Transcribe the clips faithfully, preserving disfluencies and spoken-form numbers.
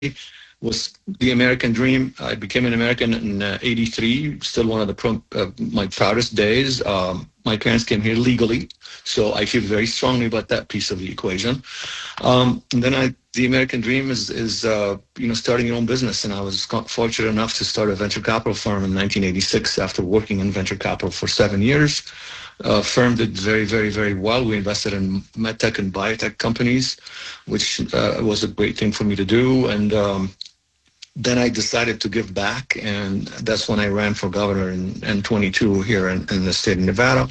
was the American dream. I became an American in uh, eighty-three, still one of the pro- uh, my proudest days. Um, my parents came here legally, so I feel very strongly about that piece of the equation. Um, and then I, the American dream is, is uh, you know, starting your own business. And I was fortunate enough to start a venture capital firm in nineteen eighty-six after working in venture capital for seven years. Uh, firm did very, very, very well. We invested in medtech and biotech companies, which uh, was a great thing for me to do. And um, then I decided to give back, and that's when I ran for governor in, in twenty-two here in, in the state of Nevada.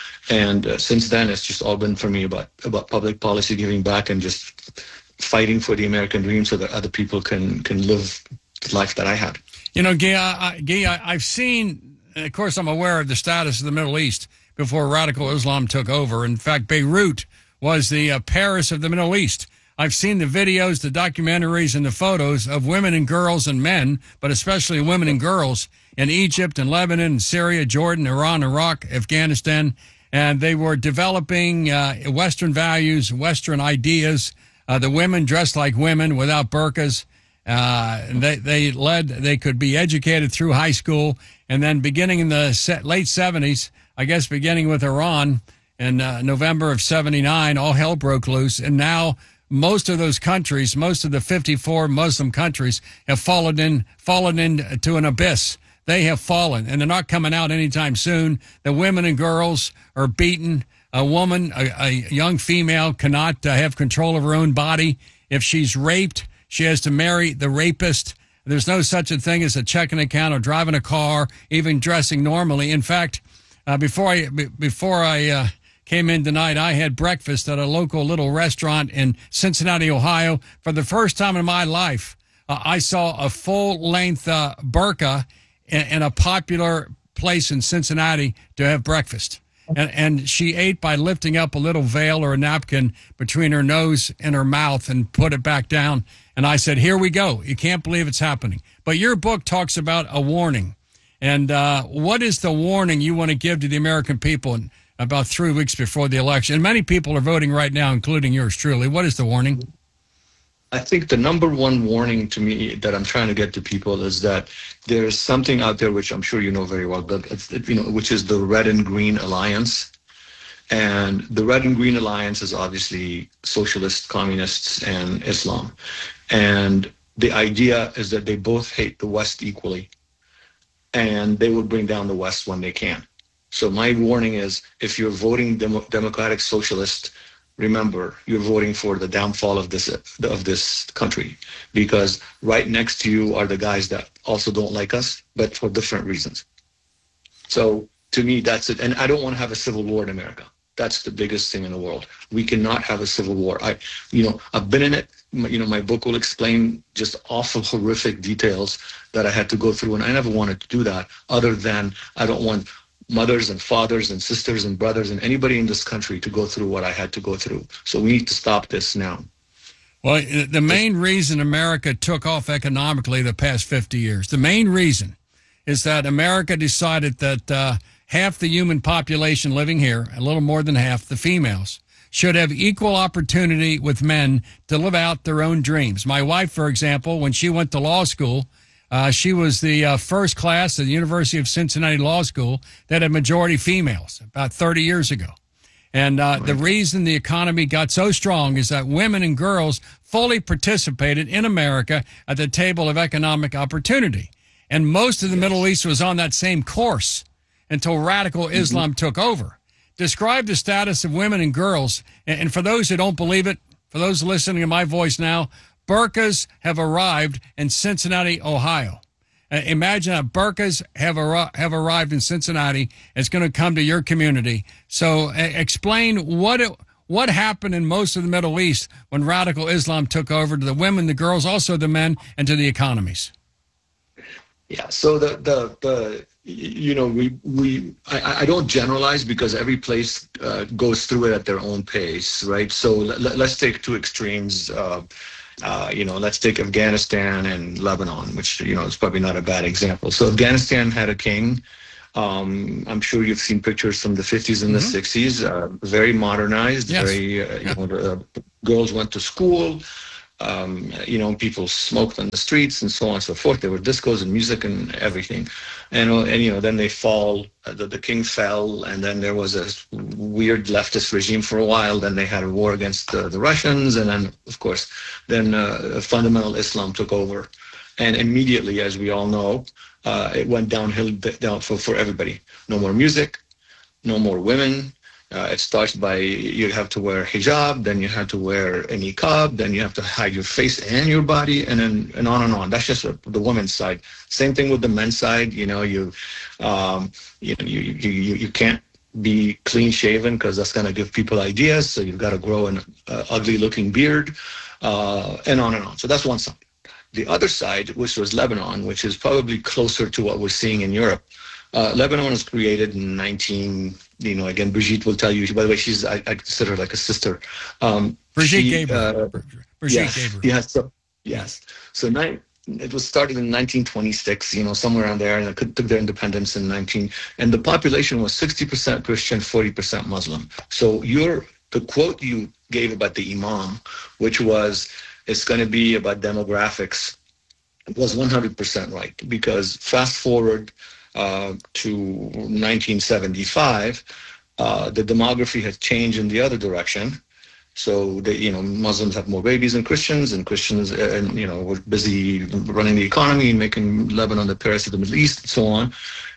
And uh, since then, it's just all been for me about, about public policy, giving back, and just fighting for the American dream so that other people can, can live the life that I had. You know, Guy, I, Guy, I've seen, of course, I'm aware of the status of the Middle East before radical Islam took over. In fact, Beirut was the uh, Paris of the Middle East. I've seen the videos, the documentaries, and the photos of women and girls and men, but especially women and girls in Egypt and Lebanon, Syria, Jordan, Iran, Iraq, Afghanistan, and they were developing uh, Western values, Western ideas. Uh, the women dressed like women without burqas. Uh, they, they led, they could be educated through high school, and then beginning in the set, late seventies, I guess beginning with Iran in uh, November of seventy-nine, all hell broke loose, and now most of those countries, most of the fifty-four Muslim countries, have fallen in, fallen into an abyss. They have fallen, and they're not coming out anytime soon. The women and girls are beaten. A woman, a, a young female, cannot uh, have control of her own body. If she's raped, she has to marry the rapist. There's no such a thing as a checking account or driving a car, even dressing normally. In fact, uh, before I before I uh, came in tonight, I had breakfast at a local little restaurant in Cincinnati, Ohio. For the first time in my life, uh, I saw a full-length uh, burqa in, in a popular place in Cincinnati to have breakfast. And, and she ate by lifting up a little veil or a napkin between her nose and her mouth and put it back down. And I said, here we go. You can't believe it's happening. But your book talks about a warning. And uh, what is the warning you want to give to the American people in about three weeks before the election? And many people are voting right now, including yours truly. What is the warning? I think the number one warning to me that I'm trying to get to people is that there's something out there which I'm sure you know very well, but it's, you know, which is the Red and Green Alliance. And the Red and Green Alliance is obviously socialists, communists, and Islam. And the idea is that they both hate the West equally, and they will bring down the West when they can. So my warning is, if you're voting Demo- Democratic Socialist, remember, you're voting for the downfall of this of this country, because right next to you are the guys that also don't like us, but for different reasons. So to me, that's it. And I don't want to have a civil war in America. That's the biggest thing in the world. We cannot have a civil war. I, you know, I've been in it. You know, my book will explain just awful, horrific details that I had to go through, and I never wanted to do that. Other than I don't want mothers and fathers and sisters and brothers and anybody in this country to go through what I had to go through. So we need to stop this now. Well, the main reason America took off economically the past fifty years, the main reason is that America decided that uh, half the human population living here, a little more than half, the females, should have equal opportunity with men to live out their own dreams. My wife, for example, when she went to law school, Uh, she was the uh, first class at the University of Cincinnati Law School that had majority females about thirty years ago. And uh, the reason the economy got so strong is that women and girls fully participated in America at the table of economic opportunity. And most of the Middle East was on that same course until radical Islam mm-hmm. took over. Describe the status of women and girls. And, and for those who don't believe it, for those listening to my voice now, burqas have arrived in Cincinnati, Ohio. Uh, imagine that burqas have, ar- have arrived in Cincinnati. It's going to come to your community. So uh, explain what it, what happened in most of the Middle East when radical Islam took over to the women, the girls, also the men, and to the economies. Yeah, so the, the, the you know, we, we I, I don't generalize because every place uh, goes through it at their own pace, right? So l- let's take two extremes. Uh, Uh, you know, let's take Afghanistan and Lebanon, which, you know, is probably not a bad example. So Afghanistan had a king. Um, I'm sure you've seen pictures from the fifties and mm-hmm. the sixties, uh, very modernized, yes. very, uh, you know, the, uh, girls went to school. Um, you know, people smoked on the streets and so on and so forth. There were discos and music and everything. And, uh, and you know, then they fall, uh, the, the king fell, and then there was a weird leftist regime for a while. Then they had a war against uh, the Russians. And then, of course, then uh, fundamental Islam took over. And immediately, as we all know, uh, it went downhill down for, for everybody. No more music, no more women. Uh, it starts by you have to wear hijab, then you have to wear a niqab, then you have to hide your face and your body, and then and on and on. That's just the women's side. Same thing with the men's side. You know, you, um, you know, you you you, you can't be clean shaven because that's going to give people ideas. So you've got to grow an uh, ugly looking beard, uh, and on and on. So that's one side. The other side, which was Lebanon, which is probably closer to what we're seeing in Europe. Uh, Lebanon was created in nineteen, you know, again, Brigitte will tell you, by the way, she's, I, I consider her like a sister. Um, Brigitte she, Gabriel. Uh, Brigitte yes, Gabriel. Yes, so, yes. So nine, it was started in nineteen twenty-six, you know, somewhere around there, and it took their independence in nineteen, and the population was sixty percent Christian, forty percent Muslim. So your, the quote you gave about the imam, which was, it's going to be about demographics, was one hundred percent right, because fast forward Uh, to nineteen seventy-five, uh, the demography had changed in the other direction. So they, you know, Muslims have more babies than Christians, and Christians, uh, and you know, were busy running the economy and making Lebanon the Paris of the Middle East, and so on.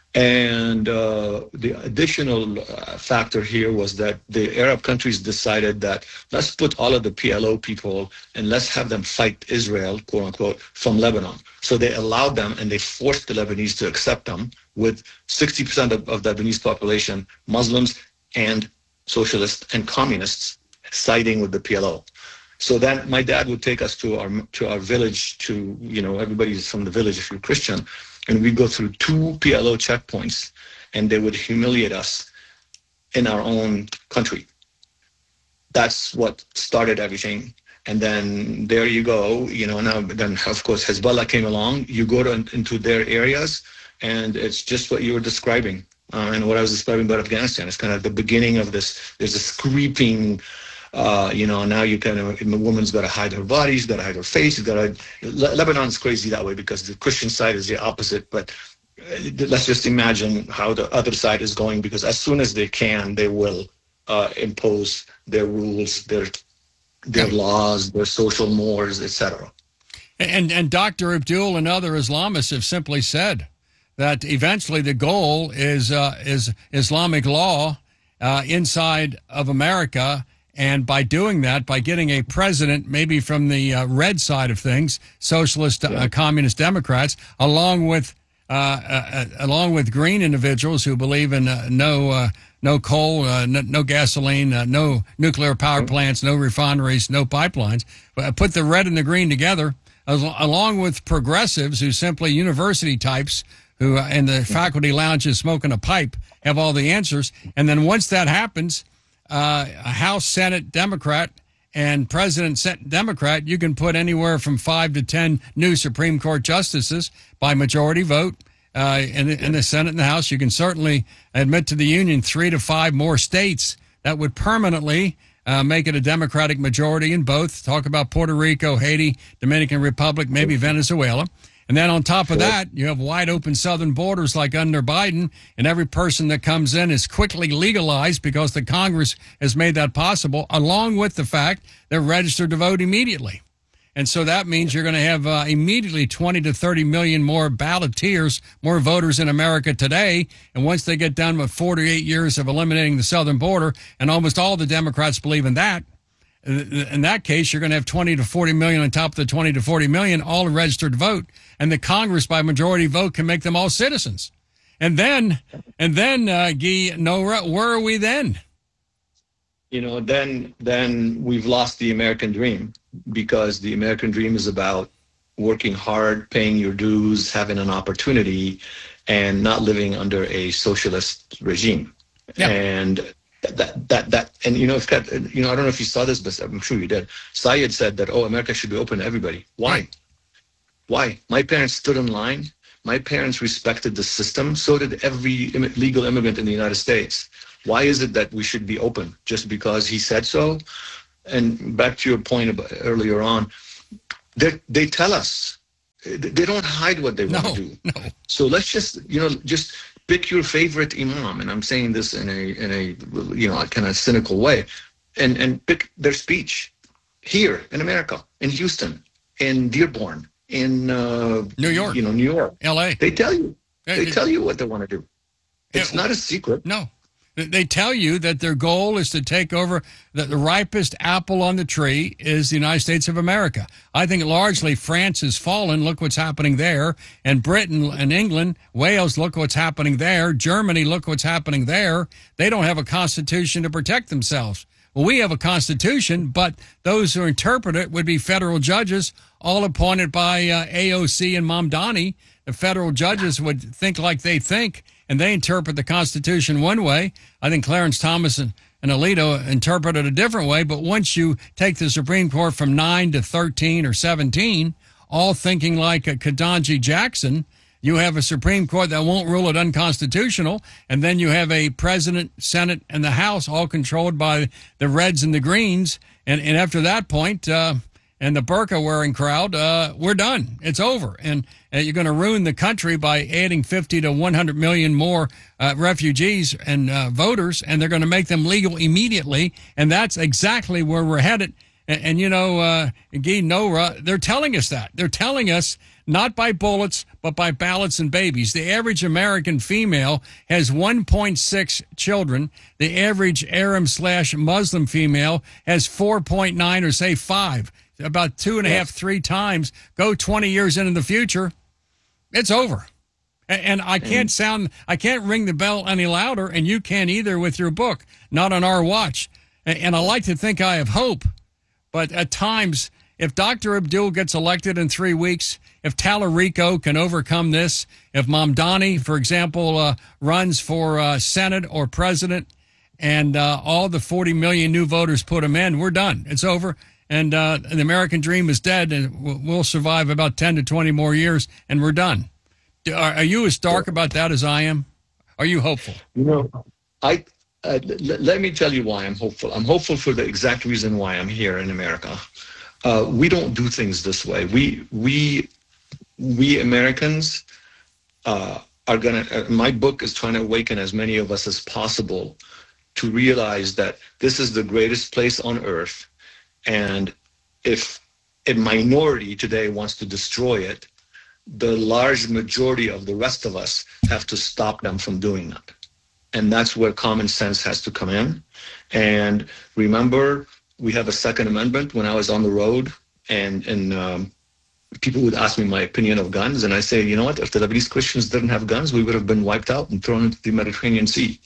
And uh, the additional uh, factor here was that the Arab countries decided that let's put all of the P L O people and let's have them fight Israel, quote unquote, from Lebanon. So they allowed them and they forced the Lebanese to accept them, with sixty percent of, of the Lebanese population, Muslims and socialists and communists, siding with the P L O. So then my dad would take us to our to our village, to, you know, everybody's from the village if you're Christian, and we go through two P L O checkpoints, and they would humiliate us in our own country. That's what started everything. And then there you go, you know, now then of course Hezbollah came along, you go to, into their areas, and it's just what you were describing. Uh, and what I was describing about Afghanistan, it's kind of the beginning of this, there's this creeping, uh, you know, now you kind of, a woman's got to hide her body, she's got to hide her face, she's got to, Le- Lebanon's crazy that way because the Christian side is the opposite, but uh, let's just imagine how the other side is going, because as soon as they can, they will uh, impose their rules, their their laws, their social mores, et cetera. And, and Doctor Abdul and other Islamists have simply said that eventually the goal is uh, is Islamic law uh, inside of America. And by doing that, by getting a president, maybe from the uh, red side of things, socialist, yeah. uh, communist Democrats, along with uh, uh, along with green individuals who believe in uh, no uh, no coal, uh, no, no gasoline, uh, no nuclear power plants, no refineries, no pipelines. But put the red and the green together, as, along with progressives who simply university types who uh, in the faculty lounges smoking a pipe have all the answers. And then once that happens, uh, a House, Senate Democrat and President Senate Democrat, you can put anywhere from five to ten new Supreme Court justices by majority vote. Uh, in, the, in the Senate and the House, you can certainly admit to the Union three to five more states that would permanently uh, make it a Democratic majority in both. Talk about Puerto Rico, Haiti, Dominican Republic, maybe Venezuela. And then on top of that, you have wide open southern borders like under Biden, and every person that comes in is quickly legalized because the Congress has made that possible, along with the fact they're registered to vote immediately. And so that means you're going to have uh, immediately twenty to thirty million more balloteers, more voters in America today. And once they get done with forty-eight years of eliminating the southern border, and almost all the Democrats believe in that, in that case, you're going to have twenty to forty million on top of the twenty to forty million, all registered to vote. And the Congress by majority vote can make them all citizens. And then, and then, uh, Guy, Nora, where are we then? You know, then, then we've lost the American dream, because the American dream is about working hard, paying your dues, having an opportunity, and not living under a socialist regime. Yeah. And that, that, that, and you know, it's got, you know, I don't know if you saw this, but I'm sure you did. Syed said that, oh, America should be open to everybody. Why? Why? My parents stood in line. My parents respected the system. So did every legal immigrant in the United States. Why is it that we should be open? Just because he said so? And back to your point about earlier on, They they tell us. They don't hide what they want No, to do. no. So let's just, you know, just pick your favorite imam, and I'm saying this in a in a you know kind of cynical way, and and pick their speech here in America, in Houston, in Dearborn, in uh, New York, you know, New York, L A. They tell you, It- they it- tell you what they want to do. It's it- not a secret. No. They tell you that their goal is to take over, that the ripest apple on the tree is the United States of America. I think largely France has fallen. Look what's happening there. And Britain and England, Wales, look what's happening there. Germany, look what's happening there. They don't have a constitution to protect themselves. Well, we have a constitution, but those who interpret it would be federal judges, all appointed by uh, A O C and Mamdani. The federal judges would think like they think, and they interpret the Constitution one way. I think Clarence Thomas and, and Alito interpret it a different way. But once you take the Supreme Court from nine to thirteen or seventeen, all thinking like a Ketanji Jackson, you have a Supreme Court that won't rule it unconstitutional, and then you have a president, Senate, and the House all controlled by the Reds and the Greens. And, and after that point, uh, and the burqa-wearing crowd, uh, we're done. It's over. And uh, you're going to ruin the country by adding fifty to one hundred million more uh, refugees and uh, voters, and they're going to make them legal immediately. And that's exactly where we're headed. And, and you know, uh, Guy Nora, they're telling us that. They're telling us not by bullets, but by ballots and babies. The average American female has one point six children. The average Arab slash Muslim female has four point nine or say five. About two and a half, three times. Go twenty years into the future, it's over. And I can't sound, I can't ring the bell any louder, and you can't either with your book, Not on Our Watch. And I like to think I have hope, but at times, if Doctor Abdul gets elected in three weeks, if Tallarico can overcome this, if Mamdani, for example, uh, runs for uh, Senate or president, and uh, all the forty million new voters put him in, we're done. It's over. And uh, the American dream is dead, and we'll survive about ten to twenty more years, and we're done. Are, are you as dark about that as I am? Are you hopeful? You know, I uh, l- let me tell you why I'm hopeful. I'm hopeful for the exact reason why I'm here in America. Uh, we don't do things this way. We we we Americans uh, are gonna. Uh, my book is trying to awaken as many of us as possible to realize that this is the greatest place on earth. And if a minority today wants to destroy it, the large majority of the rest of us have to stop them from doing that. And that's where common sense has to come in. And remember, we have a Second Amendment. When I was on the road, and, and um, people would ask me my opinion of guns, and I say, you know what, if the Lebanese Christians didn't have guns, we would have been wiped out and thrown into the Mediterranean Sea.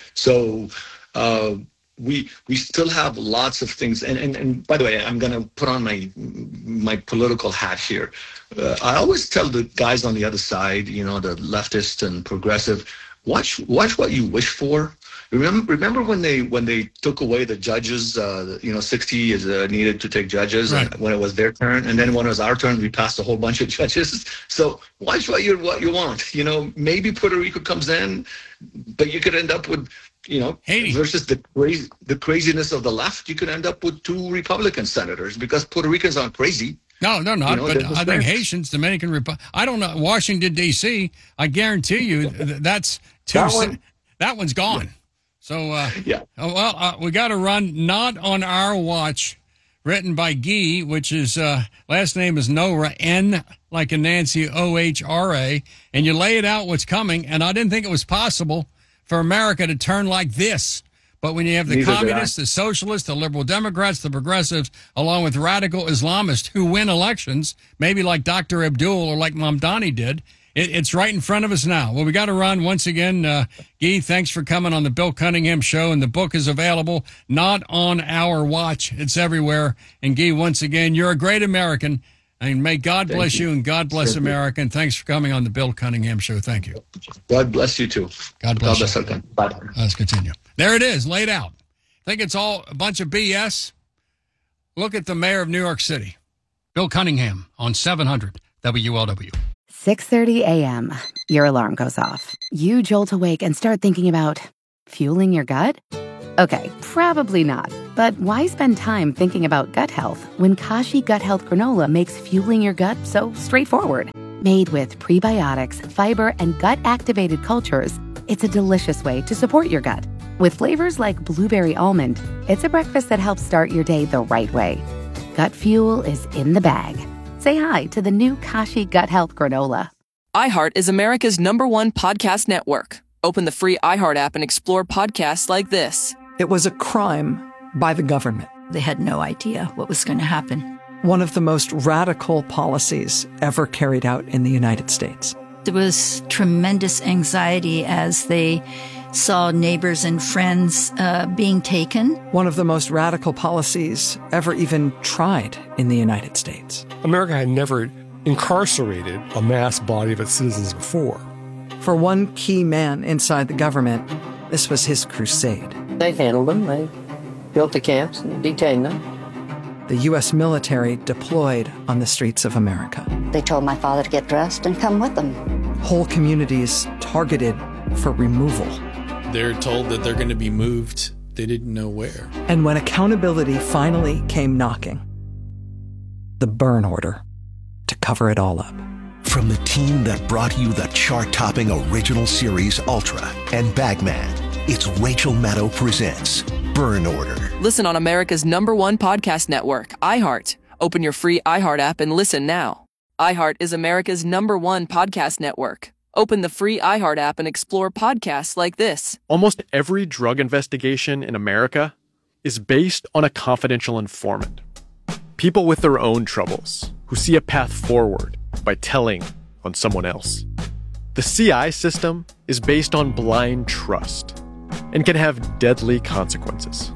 So, uh, we we still have lots of things, and and, and by the way, I'm going to put on my my political hat here. Uh, I always tell the guys on the other side, you know, the leftist and progressive, watch watch what you wish for. Remember remember when they when they took away the judges, uh, you know, sixty is uh, needed to take judges, right, and when it was their turn, and then when it was our turn, we passed a whole bunch of judges. So watch what you what you want. You know, maybe Puerto Rico comes in, but you could end up with, you know, Haiti versus the crazy, the craziness of the left, you could end up with two Republican senators because Puerto Ricans aren't crazy. No, they're not. You know, but they're I think Haitians, Dominican Republic. I don't know. Washington D C. I guarantee you th- that's two. That That, one- that one's gone. Yeah. So uh, yeah. Uh, well, uh, we got to run Not on Our Watch, written by Guy, which is uh, last name is Nora, N like in Nancy, O H R A, and you lay it out what's coming. And I didn't think it was possible for America to turn like this. But when you have the Neither did communists, I. the socialists, the liberal Democrats, the progressives, along with radical Islamists who win elections, maybe like Doctor Abdul or like Mamdani did, it, it's right in front of us now. Well, we got to run once again. Uh, Guy, thanks for coming on the Bill Cunningham Show, and the book is available, Not on Our Watch. It's everywhere. And Guy, once again, you're a great American, and may God Thank bless you. you. and God bless Thank America. And thanks for coming on the Bill Cunningham Show. Thank you. God bless you too. God bless God bless you. our country. Bye. Let's continue. There it is, laid out. Think it's all a bunch of B S? Look at the mayor of New York City, Bill Cunningham, on seven hundred W L W. six thirty a.m. Your alarm goes off. You jolt awake and start thinking about fueling your gut? Okay, probably not. But why spend time thinking about gut health when Kashi Gut Health Granola makes fueling your gut so straightforward? Made with prebiotics, fiber, and gut-activated cultures, it's a delicious way to support your gut. With flavors like blueberry almond, it's a breakfast that helps start your day the right way. Gut fuel is in the bag. Say hi to the new Kashi Gut Health Granola. iHeart is America's number one podcast network. Open the free iHeart app and explore podcasts like this. It was a crime by the government. They had no idea what was going to happen. One of the most radical policies ever carried out in the United States. There was tremendous anxiety as they saw neighbors and friends uh, being taken. One of the most radical policies ever even tried in the United States. America had never incarcerated a mass body of its citizens before. For one key man inside the government, this was his crusade. They handled them. They built the camps and detained them. The U S military deployed on the streets of America. They told my father to get dressed and come with them. Whole communities targeted for removal. They're told that they're going to be moved. They didn't know where. And when accountability finally came knocking, the burn order to cover it all up. From the team that brought you the chart-topping original series Ultra and Bagman, it's Rachel Maddow presents Burn Order. Listen on America's number one podcast network, iHeart. Open your free iHeart app and listen now. iHeart is America's number one podcast network. Open the free iHeart app and explore podcasts like this. Almost every drug investigation in America is based on a confidential informant. People with their own troubles who see a path forward by telling on someone else. The C I system is based on blind trust and can have deadly consequences.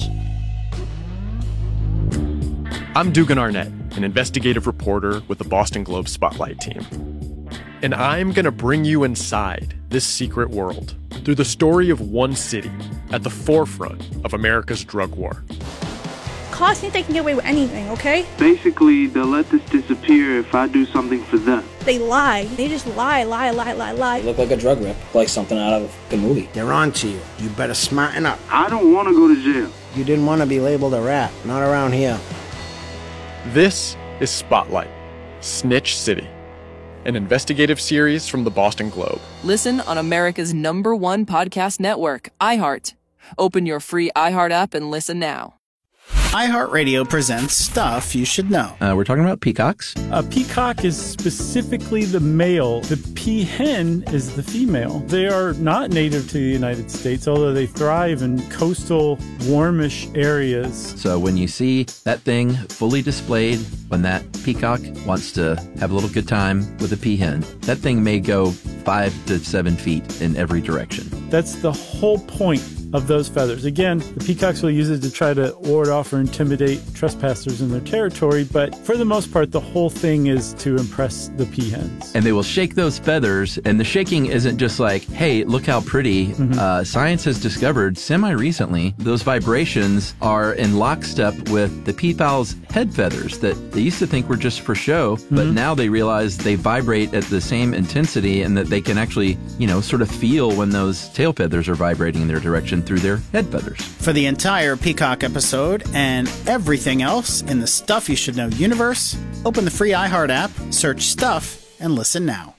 I'm Dugan Arnett, an investigative reporter with the Boston Globe Spotlight team. And I'm going to bring you inside this secret world through the story of one city at the forefront of America's drug war. Cops think they can get away with anything, okay? Basically, they'll let this disappear if I do something for them. They lie. They just lie, lie, lie, lie, lie. You look like a drug rip, like something out of a movie. They're on to you. You better smarten up. I don't want to go to jail. You didn't want to be labeled a rat. Not around here. This is Spotlight, Snitch City, an investigative series from the Boston Globe. Listen on America's number one podcast network, iHeart. Open your free iHeart app and listen now. iHeartRadio presents Stuff You Should Know. Uh, we're talking about peacocks. A peacock is specifically the male. The peahen is the female. They are not native to the United States, although they thrive in coastal, warmish areas. So when you see that thing fully displayed, when that peacock wants to have a little good time with a peahen, that thing may go five to seven feet in every direction. That's the whole point of those feathers. Again, the peacocks will use it to try to ward off or intimidate trespassers in their territory, but for the most part, the whole thing is to impress the peahens. And they will shake those feathers, and the shaking isn't just like, hey, look how pretty. Mm-hmm. Uh, science has discovered semi-recently those vibrations are in lockstep with the peafowl's head feathers that they used to think were just for show, mm-hmm. but now they realize they vibrate at the same intensity and that they can actually, you know, sort of feel when those tail feathers are vibrating in their direction through their head feathers. For the entire Peacock episode and everything else in the Stuff You Should Know universe, open the free iHeart app, search Stuff, and listen now.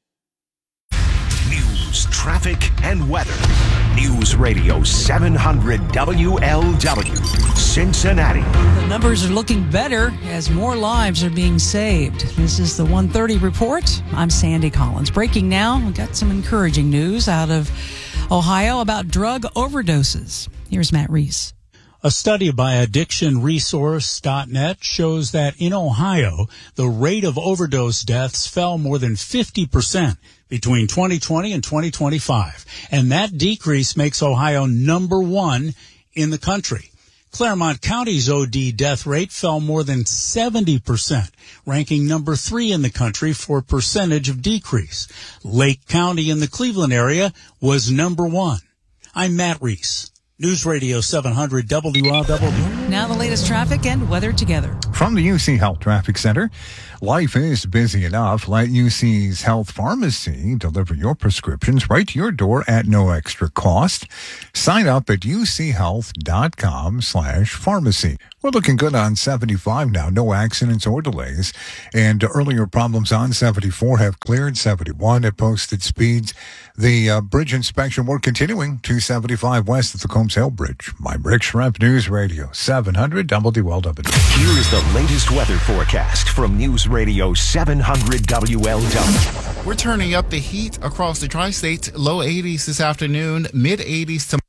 News, traffic, and weather. News Radio seven hundred W L W, Cincinnati. The numbers are looking better as more lives are being saved. This is the one thirty report. I'm Sandy Collins. Breaking now, we've got some encouraging news out of Ohio about drug overdoses. Here's Matt Reese. A study by addiction resource dot net shows that in Ohio, the rate of overdose deaths fell more than fifty percent between twenty twenty and twenty twenty-five. And that decrease makes Ohio number one in the country. Claremont County's O D death rate fell more than seventy percent, ranking number three in the country for percentage of decrease. Lake County in the Cleveland area was number one. I'm Matt Reese. News Radio seven hundred W L W. Now the latest traffic and weather together. From the U C Health Traffic Center, Life is busy enough. Let U C's Health Pharmacy deliver your prescriptions right to your door at no extra cost. Sign up at uchealth.com slash pharmacy. We're looking good on seventy-five now. No accidents or delays. And earlier problems on seventy-four have cleared. seventy-one at posted speeds. The uh, bridge inspection work continuing. two seventy-five west of the Combs Hill Bridge. I'm Rick Schrempf, News Radio seven hundred W L W. Here is the latest weather forecast from News Radio seven hundred W L W. We're turning up the heat across the tri-states. Low eighties this afternoon, mid eighties tomorrow.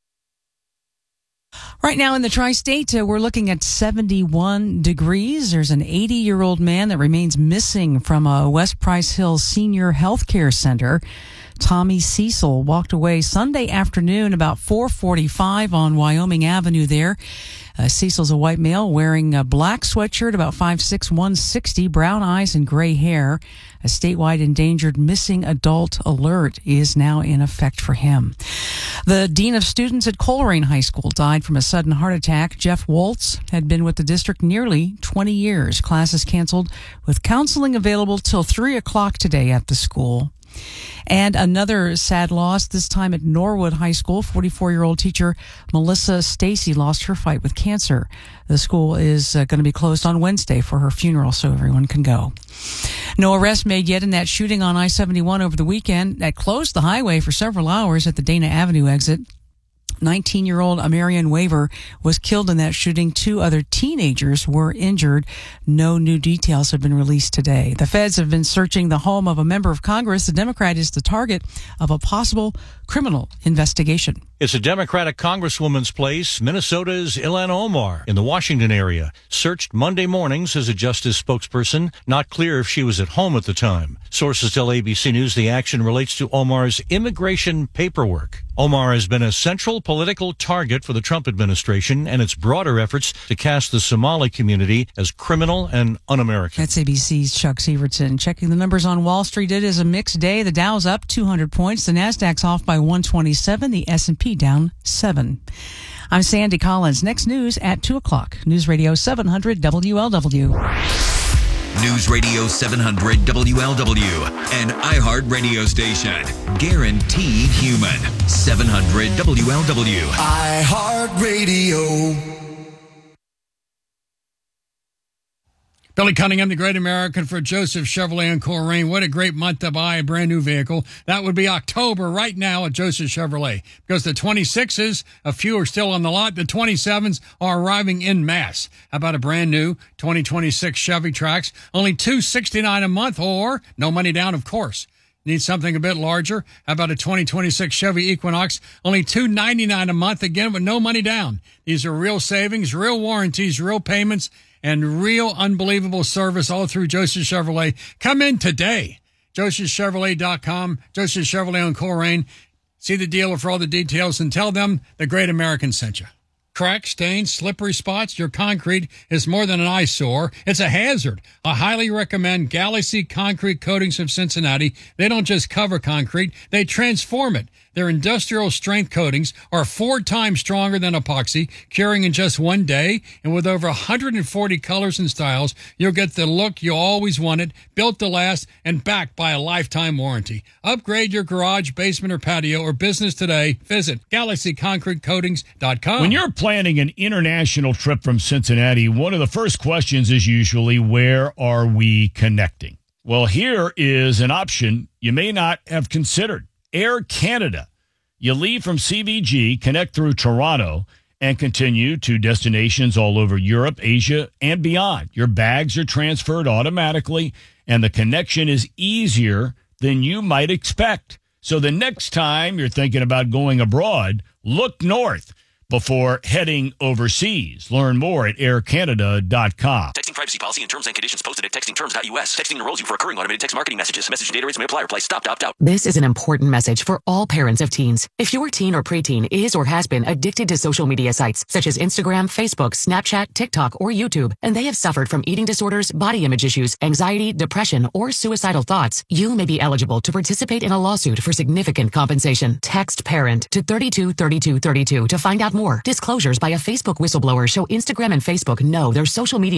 Right now in the tri-state, uh, we're looking at seventy-one degrees. There's an eighty-year-old man that remains missing from a West Price Hill Senior Health Care Center. Tommy Cecil walked away Sunday afternoon about four forty-five on Wyoming Avenue there. Uh, Cecil's a white male wearing a black sweatshirt, about five six, one sixty, brown eyes and gray hair. A statewide endangered missing adult alert is now in effect for him. The dean of students at Colerain High School died from a sudden heart attack. Jeff Waltz had been with the district nearly twenty years. Classes canceled with counseling available till three o'clock today at the school. And another sad loss, this time at Norwood High School. forty-four-year-old teacher Melissa Stacy lost her fight with cancer. The school is uh, going to be closed on Wednesday for her funeral, so everyone can go. No arrest made yet in that shooting on I seventy-one over the weekend that closed the highway for several hours at the Dana Avenue exit. nineteen-year-old Amarian Waver was killed in that shooting. Two other teenagers were injured. No new details have been released today. The feds have been searching the home of a member of Congress. The Democrat is the target of a possible criminal investigation. It's a Democratic Congresswoman's place. Minnesota's Ilhan Omar in the Washington area searched Monday morning, says a justice spokesperson. Not clear if she was at home at the time. Sources tell A B C News the action relates to Omar's immigration paperwork. Omar has been a central political target for the Trump administration and its broader efforts to cast the Somali community as criminal and un-American. That's A B C's Chuck Severson. Checking the numbers on Wall Street, it is a mixed day. The Dow's up two hundred points. The Nasdaq's off by one twenty-seven. The S and P down seven. I'm Sandy Collins. Next news at two o'clock. News Radio seven hundred W L W. News Radio seven hundred W L W, an iHeart radio station. Guaranteed human. seven hundred W L W. iHeart Radio. Billy Cunningham, the great American for Joseph Chevrolet and Colerain. What a great month to buy a brand new vehicle. That would be October right now at Joseph Chevrolet. Because the twenty-sixes, a few are still on the lot. The twenty-sevens are arriving en masse. How about a brand new twenty twenty-six Chevy Trax? Only two hundred sixty-nine dollars a month, or no money down, of course. Need something a bit larger? How about a twenty twenty-six Chevy Equinox? Only two hundred ninety-nine dollars a month, again, with no money down. These are real savings, real warranties, real payments, and real unbelievable service all through Joseph Chevrolet. Come in today. Joseph Chevrolet dot com, Joseph Chevrolet on Colerain. See the dealer for all the details and tell them the great American sent you. Cracks, stains, slippery spots, your concrete is more than an eyesore. It's a hazard. I highly recommend Galaxy Concrete Coatings of Cincinnati. They don't just cover concrete, they transform it. Their industrial strength coatings are four times stronger than epoxy, curing in just one day. And with over one hundred forty colors and styles, you'll get the look you always wanted, built to last, and backed by a lifetime warranty. Upgrade your garage, basement, or patio, or business today. Visit Galaxy Concrete Coatings dot com. When you're planning an international trip from Cincinnati, one of the first questions is usually, where are we connecting? Well, here is an option you may not have considered. Air Canada. You leave from C V G, connect through Toronto, and continue to destinations all over Europe, Asia, and beyond. Your bags are transferred automatically, and the connection is easier than you might expect. So the next time you're thinking about going abroad, look north before heading overseas. Learn more at air canada dot com. Texting privacy policy and terms and conditions posted at texting terms dot U S. Texting enrolls you for recurring automated text marketing messages. Message data rates may apply. Reply stop to opt out. This is an important message for all parents of teens. If your teen or preteen is or has been addicted to social media sites such as Instagram, Facebook, Snapchat, TikTok, or YouTube, and they have suffered from eating disorders, body image issues, anxiety, depression, or suicidal thoughts, you may be eligible to participate in a lawsuit for significant compensation. Text PARENT to thirty-two thirty-two thirty-two to find out more. Disclosures by a Facebook whistleblower show Instagram and Facebook know their social media platforms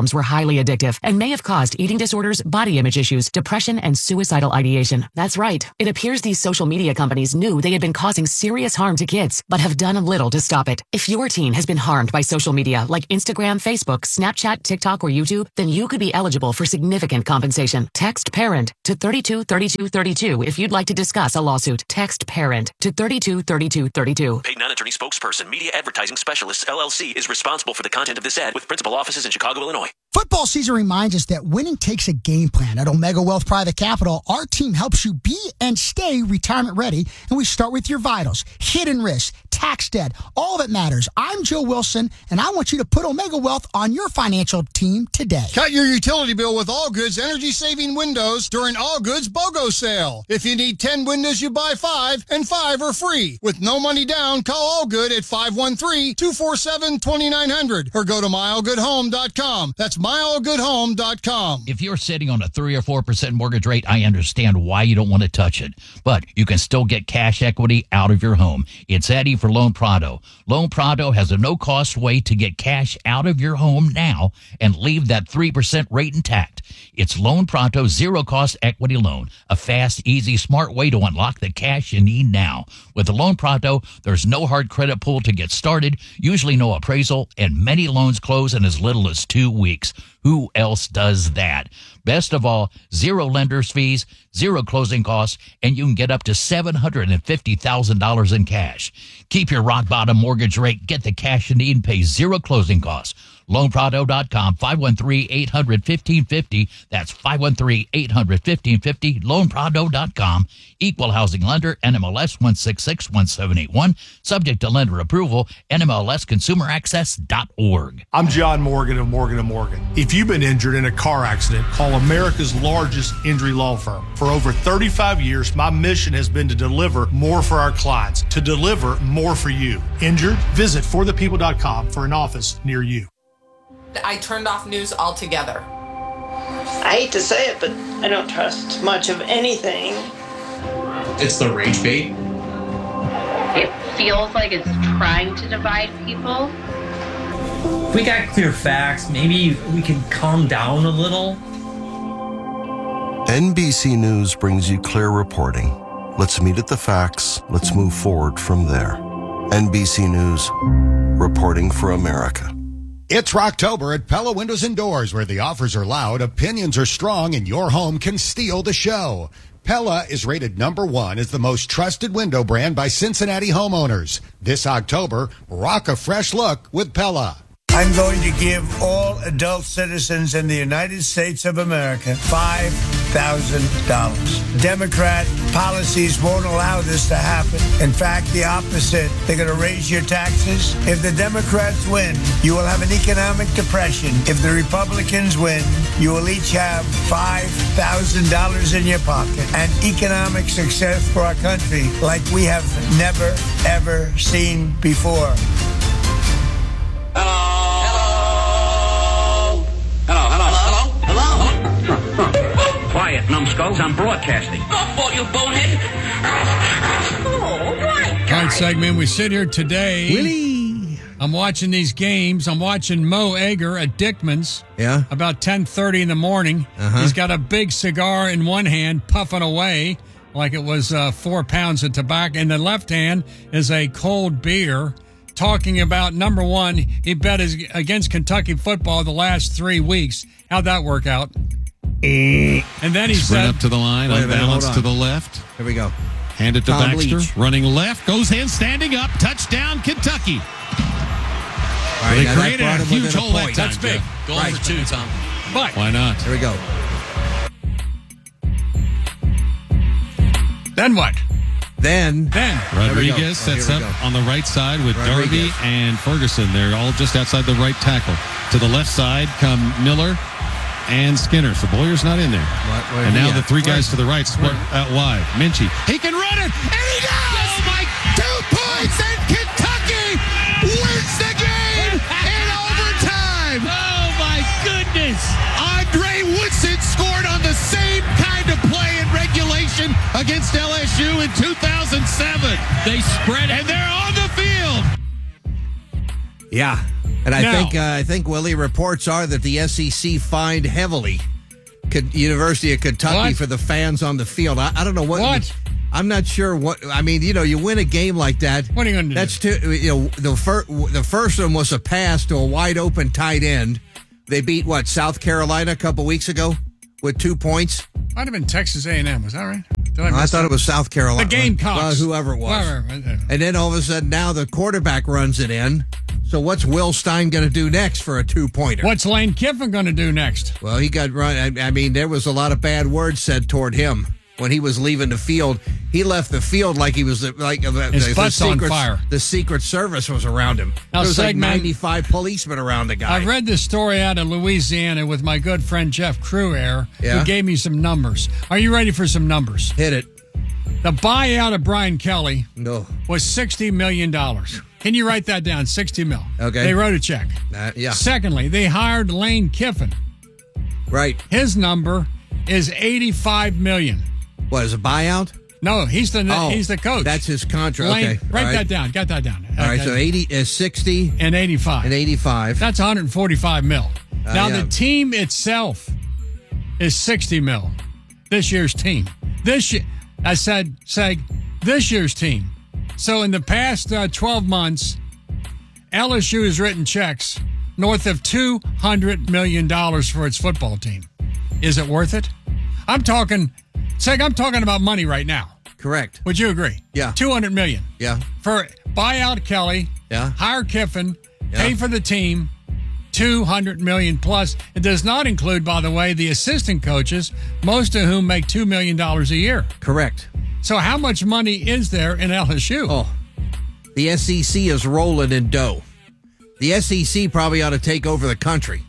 forms were highly addictive and may have caused eating disorders, body image issues, depression, and suicidal ideation. That's right. It appears these social media companies knew they had been causing serious harm to kids, but have done little to stop it. If your teen has been harmed by social media like Instagram, Facebook, Snapchat, TikTok, or YouTube, then you could be eligible for significant compensation. Text PARENT to thirty-two thirty-two thirty-two if you'd like to discuss a lawsuit. Text PARENT to thirty-two thirty-two thirty-two. Paid non-attorney spokesperson, Media Advertising Specialists, L L C, is responsible for the content of this ad with principal offices in Chicago, Illinois. Football season reminds us that winning takes a game plan. At Omega Wealth Private Capital, our team helps you be and stay retirement ready, and we start with your vitals, hidden risks, tax debt, all that matters. I'm Joe Wilson, and I want you to put Omega Wealth on your financial team today. Cut your utility bill with All Goods energy-saving windows during All Goods BOGO sale. If you need ten windows, you buy five, and five are free. With no money down, call All Good at five one three, two four seven, two nine zero zero or go to my all good home dot com. That's my all good home dot com. If you're sitting on a three or four percent mortgage rate, I understand why you don't want to touch it. But you can still get cash equity out of your home. It's Eddie for Loan Prado. Loan Prado has a no-cost way to get cash out of your home now and leave that three percent rate intact. It's Loan Prado zero-cost equity loan, a fast, easy, smart way to unlock the cash you need now. With the Loan Prado, there's no hard credit pull to get started, usually no appraisal, and many loans close in as little as two weeks. Who else does that? Best of all, zero lender's fees, zero closing costs, and you can get up to seven hundred fifty thousand dollars in cash. Keep your rock-bottom mortgage rate, get the cash you need, and pay zero closing costs. loan prado dot com, five one three, eight hundred, fifteen fifty. That's five one three, eight hundred, fifteen fifty, loan prado dot com. Equal housing lender, N M L S one six six one seven eight one. Subject to lender approval, N M L S consumer access dot org. I'm John Morgan of Morgan and Morgan. If you've been injured in a car accident, call America's largest injury law firm. For over thirty-five years, my mission has been to deliver more for our clients, to deliver more for you. Injured? Visit for the people dot com for an office near you. I turned off news altogether. I hate to say it, but I don't trust much of anything. It's the rage bait. It feels like it's trying to divide people. If we got clear facts, maybe we could calm down a little. N B C News brings you clear reporting. Let's meet at the facts. Let's move forward from there. N B C News, reporting for America. It's Rocktober at Pella Windows and Doors, where the offers are loud, opinions are strong, and your home can steal the show. Pella is rated number one as the most trusted window brand by Cincinnati homeowners. This October, rock a fresh look with Pella. I'm going to give all adult citizens in the United States of America five thousand dollars. Democrat policies won't allow this to happen. In fact, the opposite. They're going to raise your taxes. If the Democrats win, you will have an economic depression. If the Republicans win, you will each have five thousand dollars in your pocket and economic success for our country like we have never, ever seen before. Hello. Hello, hello, hello, hello. Quiet, numbskulls, I'm broadcasting. Go for you, bonehead. Oh, right. All right, segment. We sit here today. Willie. I'm watching these games. I'm watching Mo Egger at Dickman's. Yeah. About ten thirty in the morning. Uh-huh. He's got a big cigar in one hand, puffing away like it was uh, four pounds of tobacco. In the left hand is a cold beer. Talking about, number one, he bet his, against Kentucky football the last three weeks. How'd that work out? And then he Sprint said... up to the line, unbalanced to the left. Here we go. Hand it to Tom Baxter. Leach. Running left. Goes in, standing up. Touchdown, Kentucky. All right, they now created that a brought him huge within a hole that point. time. That's big. Jeff. Going Right. for two, Tom. But Why not? Here we go. then what? Then, Then. Rodriguez Oh, sets here we up go. on the right side with Darby Rodriguez. and Ferguson. They're all just outside the right tackle. To the left side come Miller and Skinner. So Boyer's not in there. What, where and he now at? the three guys Where? to the right split out wide. Minchie. He can run it, and he does! Oh, my two points, and Kentucky wins the game in overtime! Oh, my goodness. Andre Woodson scored on the same kind of play in regulation against L S U in two thousand seven. They spread it. And they're on the field. Yeah. And I Now- think uh, I think Willie, reports are that the S E C fined heavily K- University of Kentucky What? for the fans on the field. I, I don't know what. What? I'm not sure what. I mean, you know, you win a game like that. What are you going to do? That's too. You know, the first the first one was a pass to a wide open tight end. They beat what South Carolina a couple weeks ago with two points. Might have been Texas A and M. Was that right? Did I, miss thought that? it was South Carolina. The Gamecocks. Well, whoever it was. Whatever, whatever. And then all of a sudden, now the quarterback runs it in. So what's Will Stein going to do next for a two-pointer? What's Lane Kiffin going to do next? Well, he got run. I, I mean, there was a lot of bad words said toward him when he was leaving the field. He left the field like he was like uh, the, His the, butt's the on secret, fire. The Secret Service was around him. Now, there was like segment- ninety-five policemen around the guy. I read this story out of Louisiana with my good friend Jeff Cruair, Yeah? who gave me some numbers. Are you ready for some numbers? Hit it. The buyout of Brian Kelly No. was sixty million dollars. Can you write that down? sixty mil. Okay. They wrote a check. Uh, yeah. Secondly, they hired Lane Kiffin. Right. His number is eighty-five million. What is a buyout? No, he's the Oh, he's the coach. That's his contract. Lane, Okay. write All right. that down. Got that down. All right. Okay. So eighty is sixty and eighty-five. and eighty-five. That's one hundred forty-five mil. Uh, now yeah. the team itself is sixty mil. This year's team. This year, I said, Seg, this year's team. So in the past uh, twelve months, L S U has written checks north of two hundred million dollars for its football team. Is it worth it? I'm talking, Seg, I'm talking about money right now. Correct. Would you agree? Yeah. two hundred million Yeah. dollars. For buy out Kelly, Yeah. hire Kiffin, Yeah. pay for the team, two hundred million dollars plus. It does not include, by the way, the assistant coaches, most of whom make two million dollars a year. Correct. So how much money is there in L S U? Oh, the S E C is rolling in dough. The S E C probably ought to take over the country.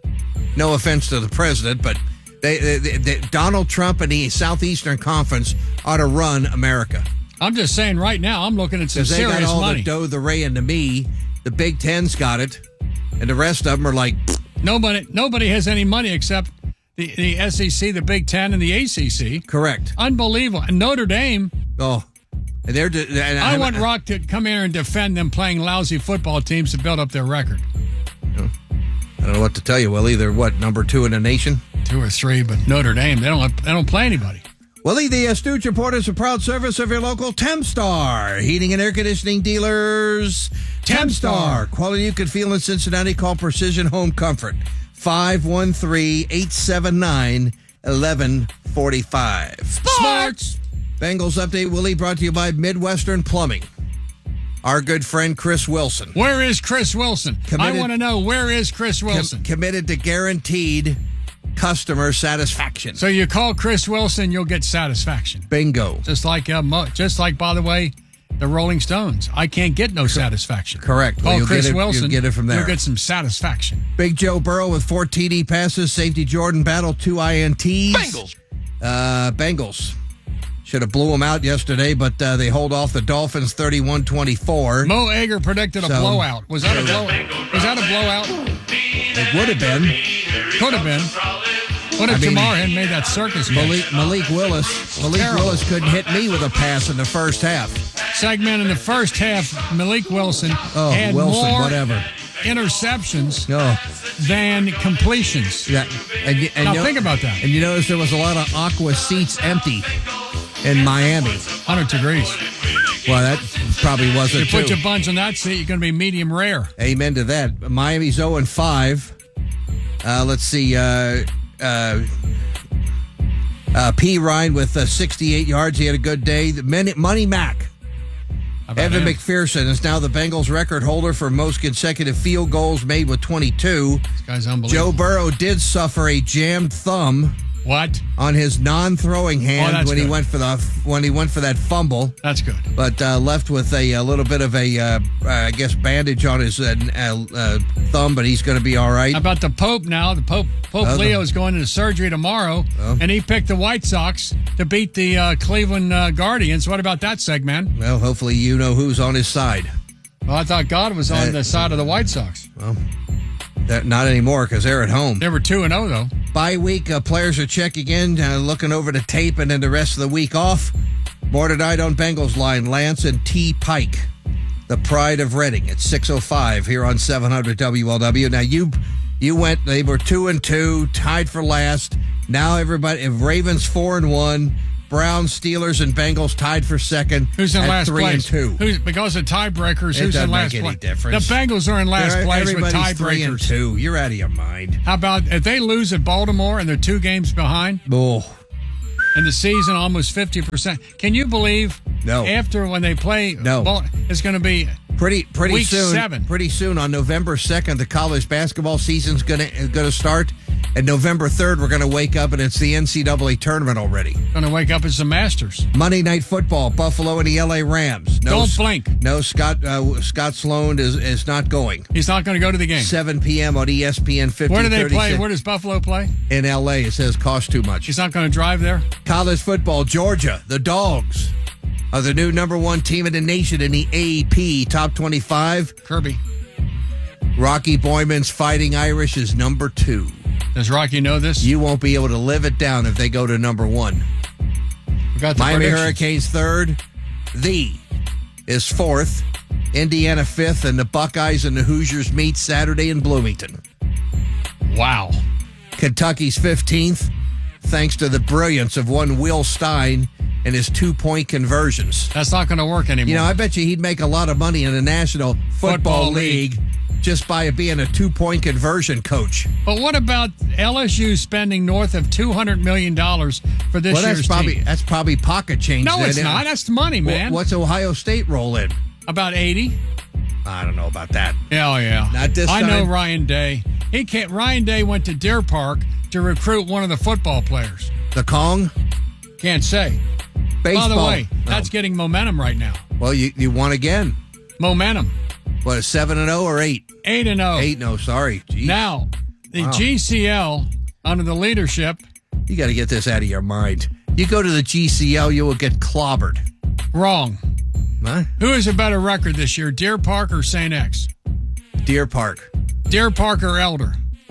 No offense to the president, but they, they, they, they- Donald Trump and the Southeastern Conference ought to run America. I'm just saying right now, I'm looking at some Because they serious got all money. the dough, the Ray, and the me. The Big Ten's got it, and the rest of them are like, Nobody, nobody has any money except the, the S E C, the Big Ten, and the A C C. correct. Unbelievable. And Notre Dame, Oh, and they're. de- And I want Rock to come here and defend them playing lousy football teams to build up their record. I don't know what to tell you, Willie. They're what, number two in the nation? Two or three, but Notre Dame, they don't they don't play anybody. Willie, the Astute Report is a proud service of your local Tempstar heating and air conditioning dealers. Tempstar, quality you can feel in Cincinnati. Call Precision Home Comfort, five one three, eight seven nine, one one four five. Sports! Bengals update, Willie, brought to you by Midwestern Plumbing. Our good friend Chris Wilson. Where is Chris Wilson? Committed- I want to know, where is Chris Wilson? Com- committed to guaranteed customer satisfaction. So you call Chris Wilson, you'll get satisfaction. Bingo. Just like, uh, Mo- just like, by the way, the Rolling Stones. I can't get no satisfaction. Correct. Well, Call you'll Chris get it- Wilson. you'll get it from there. You'll get some satisfaction. Big Joe Burrow with four T D passes. Safety Jordan Battle, two I N Ts. Bengals. Uh, Bengals. Should have blew them out yesterday, but uh, they hold off the Dolphins thirty-one twenty-four. Mo Egger predicted a So- blowout. Was that a blow? Was that a blowout? It would have been. Could have been. What if I mean, Jamar had made that circus catch? Malik, Malik Willis. Malik Terrible. Willis couldn't hit me with a pass in the first half. Segment in the first half, Malik Wilson Oh, had Wilson, more whatever. interceptions No. than completions. Yeah. And, you- and Now you know- think about that. And you notice there was a lot of Aqua seats empty in Miami. one hundred degrees. Well, that probably You wasn't put too. your buns on that seat, you're going to be medium rare. Amen to that. Miami's oh and five. Uh, let's see. Uh, uh, uh, P. Ryan with uh, sixty-eight yards. He had a good day. The Money, Money Mac. How about Evan him? McPherson is now the Bengals record holder for most consecutive field goals made with twenty-two. This guy's unbelievable. Joe Burrow did suffer a jammed thumb What? on his non-throwing hand Oh, that's when he good. went for the when he went for that fumble. That's good. But uh, left with a, a little bit of a, uh, uh, I guess, bandage on his uh, uh, uh, thumb, but he's going to be all right. How about the Pope now? The Pope Pope Oh, the- Leo is going into surgery tomorrow, Oh. and he picked the White Sox to beat the uh, Cleveland uh, Guardians. What about that, Segman? Well, hopefully you know who's on his side. Well, I thought God was on Uh, the side of the White Sox. Well, that, not anymore because they're at home. They were two and zero though. Bye week, uh, players are checking in, uh, looking over the tape, and then the rest of the week off. More tonight on Bengals line, Lance and T. Pike. the pride of Reading at six oh five here on seven hundred W L W. Now, you you went, they were two and two, tied for last. Now everybody, if Ravens four and one, Browns, Steelers, and Bengals tied for second. Who's in at last three place? And two. Who's, because of tiebreakers, It who's doesn't in last make any place? difference. The Bengals are in last They're- place with everybody's three and tiebreakers. two. You're out of your mind. How about if they lose at Baltimore and they're two games behind? Oh. And the season almost fifty percent. Can you believe? No. After when they play, No. Bal- it's going to be Pretty pretty week soon. seven. Pretty soon on November second, the college basketball season's gonna gonna start. And November third, we're gonna wake up and it's the N C double A tournament already. Going to wake up as the Masters. Monday Night Football, Buffalo and the L A Rams. No, Don't blink. No, Scott uh, Scott Sloan is is not going. He's not going to go to the game. seven p.m. on E S P N fifteen Where do they thirty-six. play? Where does Buffalo play? In L A, it says cost too much. He's not going to drive there? College football, Georgia, the Dogs are the new number one team in the nation in the A P Top twenty-five. Kirby. Rocky Boyman's Fighting Irish is number two. Does Rocky know this? You won't be able to live it down if they go to number one. We got the Miami predictions. Hurricanes third. The is fourth. Indiana fifth. And the Buckeyes and the Hoosiers meet Saturday in Bloomington. Wow. Kentucky's fifteenth, thanks to the brilliance of one Will Stein and his two-point conversions. That's not going to work anymore. You know, I bet you he'd make a lot of money in the National Football, Football League, League. just by being a two-point conversion coach. But what about L S U spending north of two hundred million dollars for this well, that's year's probably team? that's probably pocket change. No, then. it's not. That's money, man. What's Ohio State roll in? About eighty. I don't know about that. Yeah, yeah. Not this I time. know Ryan Day. He can't. Ryan Day went to Deer Park to recruit one of the football players. The Kong? Can't say. Baseball. By the way, No. that's getting momentum right now. Well, you, you won again. Momentum. What, seven and oh or eight? Eight and oh. Eight and oh, sorry. Jeez. Now, the Wow. G C L, under the leadership, You got to get this out of your mind. You go to the G C L, you will get clobbered. wrong. Huh? Who has a better record this year, Deer Park or Saint X? Deer Park. Deer Park or Elder?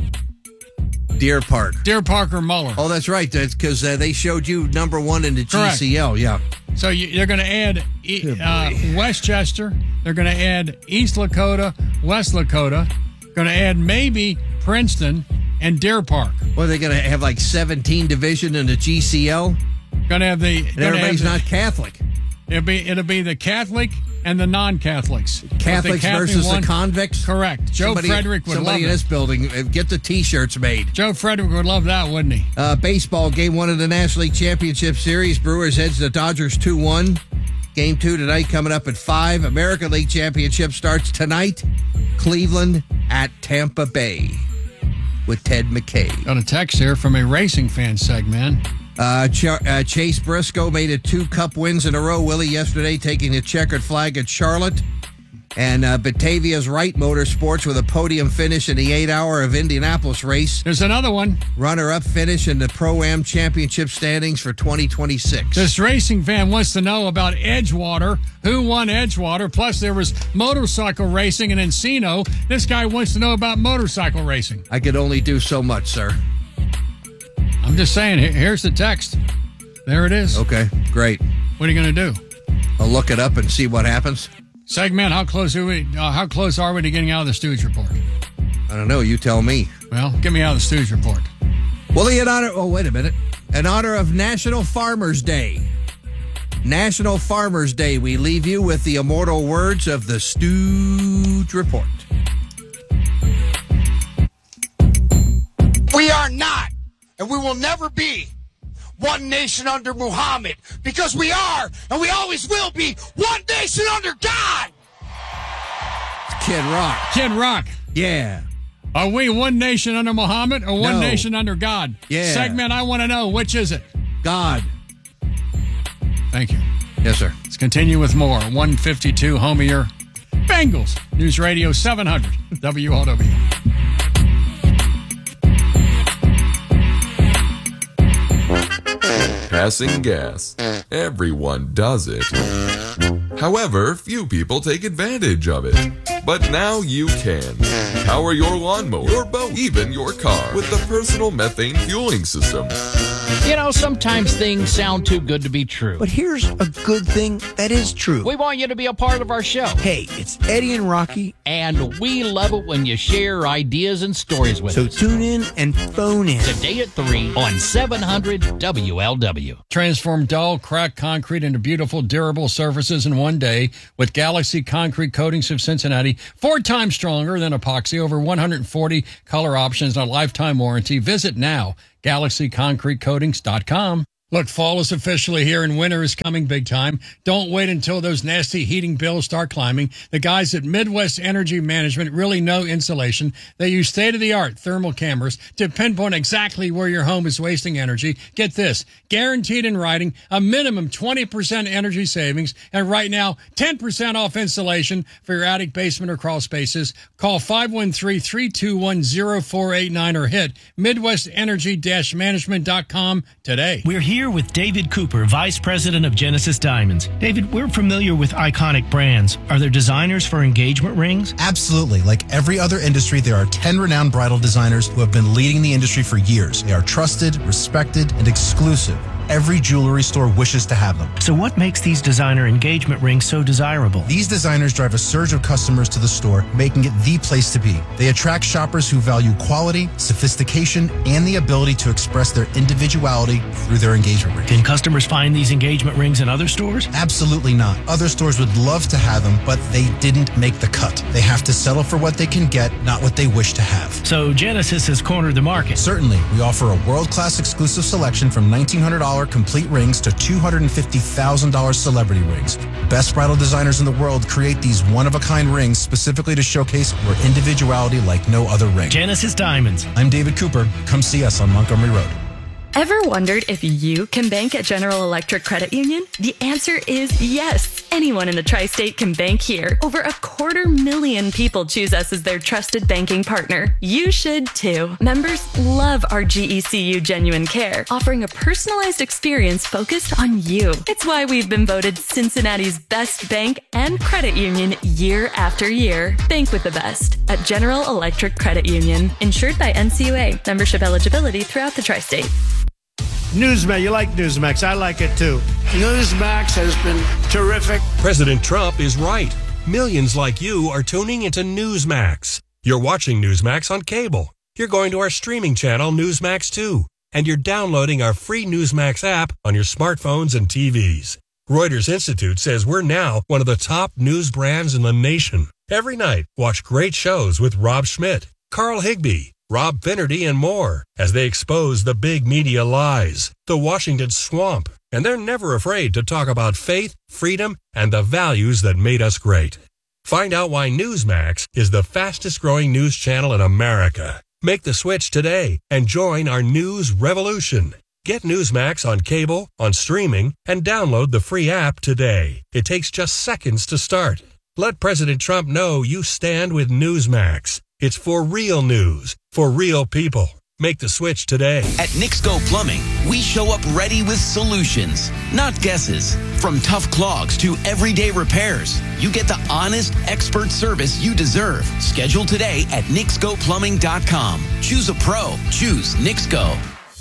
Deer Park. Deer Park or Muller? Oh, that's right. That's because uh, they showed you number one in the Correct. G C L. Yeah. So you, they're going to add E- uh, Westchester. They're going to add East Lakota, West Lakota. Going to add maybe Princeton and Deer Park. Well, they're going to have like seventeen division in the G C L. Going to have the. And gonna everybody's have the, not Catholic. It'll be it'll be the Catholic and the non-Catholics. But the Catholics Catholic versus one- the convicts. Correct. Joe somebody, Frederick would somebody love in it. this building uh, get the T-shirts made. Joe Frederick would love that, wouldn't he? Uh, baseball game one of the National League Championship Series. Brewers heads the Dodgers two one. Game two tonight coming up at five. American League Championship starts tonight. Cleveland at Tampa Bay with Ted McKay. Got a text here from a racing fan segment. Uh, Ch- uh, Chase Briscoe made it two cup wins in a row, Willie, yesterday, taking the checkered flag at Charlotte. And uh, Batavia's Wright Motorsports with a podium finish in the eight-hour of Indianapolis race. There's another one. Runner-up finish in the Pro-Am Championship standings for twenty twenty-six. This racing fan wants to know about Edgewater. Who won Edgewater? Plus, there was motorcycle racing in Encino. This guy wants to know about motorcycle racing. I could only do so much, sir. I'm just saying, here- here's the text. There it is. Okay, great. What are you going to do? I'll look it up and see what happens. Segment, how close are we? Uh, how close are we to getting out of the Stooge Report? I don't know. You tell me. Well, get me out of the Stooge Report. Willie, in honor... Oh, wait a minute. In honor of National Farmers Day. National Farmers Day, we leave you with the immortal words of the Stooge Report. We are not, and we will never be, one nation under Muhammad, because we are, and we always will be, one nation under God. It's Kid Rock. Kid Rock. Yeah. Are we one nation under Muhammad or one No. nation under God? Yeah. Segment, I want to know, which is it? God. Thank you. Yes, sir. Let's continue with more. one fifty-two, home of your Bengals. News Radio seven hundred, W L W. Passing gas. Everyone does it. However, few people take advantage of it. But now you can. Power your lawnmower, your boat, even your car with the personal methane fueling system. You know, sometimes things sound too good to be true. But here's a good thing that is true. We want you to be a part of our show. Hey, it's Eddie and Rocky. And we love it when you share ideas and stories with so us. So tune in and phone in. Today at three on seven hundred W L W. Transform dull, cracked concrete into beautiful, durable surfaces in one day with Galaxy Concrete Coatings of Cincinnati. Four times stronger than epoxy, over one hundred forty color options and a lifetime warranty. Visit now, galaxy concrete coatings dot com. Look, fall is officially here and winter is coming big time. Don't wait until those nasty heating bills start climbing. The guys at Midwest Energy Management really know insulation. They use state-of-the-art thermal cameras to pinpoint exactly where your home is wasting energy. Get this, guaranteed in writing, a minimum twenty percent energy savings, and right now, ten percent off insulation for your attic, basement, or crawl spaces. Call five one three, three two one, zero four eight nine or hit midwest energy dash management dot com today. We're here with David Cooper, Vice President of Genesis Diamonds. David, we're familiar with iconic brands. Are there designers for engagement rings? Absolutely. Like every other industry, there are ten renowned bridal designers who have been leading the industry for years. They are trusted, respected, and exclusive. Every jewelry store wishes to have them. So what makes these designer engagement rings so desirable? These designers drive a surge of customers to the store, making it the place to be. They attract shoppers who value quality, sophistication, and the ability to express their individuality through their engagement ring. Can customers find these engagement rings in other stores? Absolutely not. Other stores would love to have them, but they didn't make the cut. They have to settle for what they can get, not what they wish to have. So Genesis has cornered the market. Certainly. We offer a world-class exclusive selection from nineteen hundred dollars complete rings to two hundred fifty thousand dollars celebrity rings. Best bridal designers in the world create these one-of-a-kind rings specifically to showcase your individuality like no other ring. Genesis Diamonds. I'm David Cooper. Come see us on Montgomery Road. Ever wondered if you can bank at General Electric Credit Union? The answer is yes. Anyone in the tri-state can bank here. Over a quarter million people choose us as their trusted banking partner. You should too. Members love our G E C U Genuine Care, offering a personalized experience focused on you. It's why we've been voted Cincinnati's best bank and credit union year after year. Bank with the best at General Electric Credit Union. Insured by N C U A. Membership eligibility throughout the tri-state. Newsmax, you like Newsmax. I like it too. Newsmax has been terrific. President Trump is right. Millions like you are tuning into Newsmax. You're watching Newsmax on cable. You're going to our streaming channel, Newsmax two. And you're downloading our free Newsmax app on your smartphones and T Vs. Reuters Institute says we're now one of the top news brands in the nation. Every night, watch great shows with Rob Schmidt, Carl Higbee, Rob Finnerty, and more as they expose the big media lies, the Washington swamp, and they're never afraid to talk about faith, freedom, and the values that made us great. Find out why Newsmax is the fastest growing news channel in America. Make the switch today and join our news revolution. Get Newsmax on cable, on streaming, and download the free app today. It takes just seconds to start. Let President Trump know you stand with Newsmax. It's for real news, for real people. Make the switch today. At Nixco Plumbing, we show up ready with solutions, not guesses. From tough clogs to everyday repairs, you get the honest, expert service you deserve. Schedule today at nixco plumbing dot com. Choose a pro. Choose Nixco.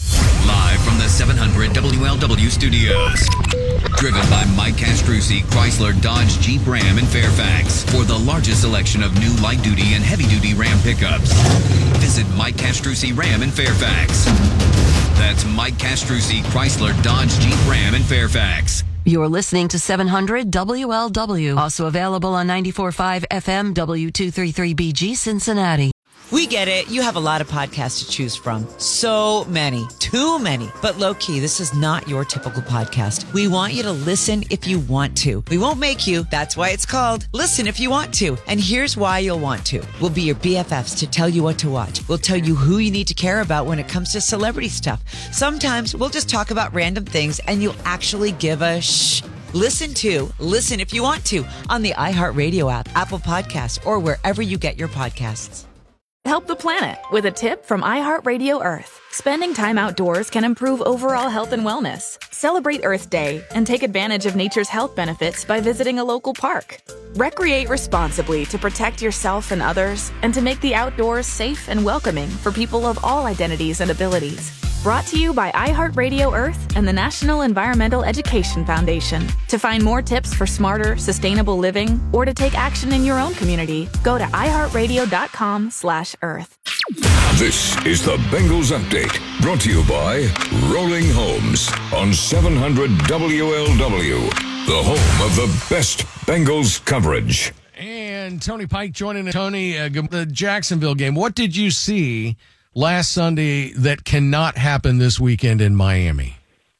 Live from the seven hundred W L W studios. Driven by Mike Castrucci, Chrysler, Dodge, Jeep, Ram, and Fairfax. For the largest selection of new light-duty and heavy-duty Ram pickups. Visit Mike Castrucci Ram in Fairfax. That's Mike Castrucci, Chrysler, Dodge, Jeep, Ram, and Fairfax. You're listening to seven hundred W L W. Also available on ninety-four point five F M W two thirty-three B G Cincinnati. We get it. You have a lot of podcasts to choose from. So many. Too many. But low-key, this is not your typical podcast. We want you to listen if you want to. We won't make you. That's why it's called Listen If You Want To. And here's why you'll want to. We'll be your B F Fs to tell you what to watch. We'll tell you who you need to care about when it comes to celebrity stuff. Sometimes we'll just talk about random things and you'll actually give a shh. Listen to Listen If You Want To on the iHeartRadio app, Apple Podcasts, or wherever you get your podcasts. Help the planet with a tip from iHeartRadio Earth. Spending time outdoors can improve overall health and wellness. Celebrate Earth Day and take advantage of nature's health benefits by visiting a local park. Recreate responsibly to protect yourself and others, and to make the outdoors safe and welcoming for people of all identities and abilities. Brought to you by iHeartRadio Earth and the National Environmental Education Foundation. To find more tips for smarter, sustainable living, or to take action in your own community, go to iHeartRadio.com slash Earth. This is the Bengals Update, brought to you by Rolling Homes on seven hundred W L W, the home of the best Bengals coverage. And Tony Pike joining us. Tony, uh, the Jacksonville game. What did you see last Sunday that cannot happen this weekend in Miami?